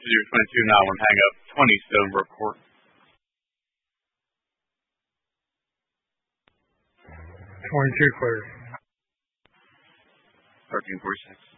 02291 hang up, 20 Stonebrook Court. 22 clear. 1346.